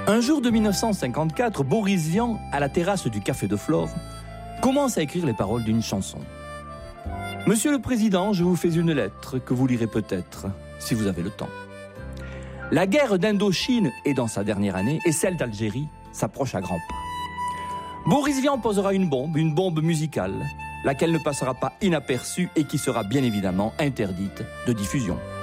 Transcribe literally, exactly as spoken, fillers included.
Un jour de mille neuf cent cinquante-quatre, Boris Vian, à la terrasse du Café de Flore, commence à écrire les paroles d'une chanson. « Monsieur le Président, je vous fais une lettre que vous lirez peut-être, si vous avez le temps. La guerre d'Indochine est dans sa dernière année et celle d'Algérie s'approche à grands pas. Boris Vian posera une bombe, une bombe musicale, laquelle ne passera pas inaperçue et qui sera bien évidemment interdite de diffusion.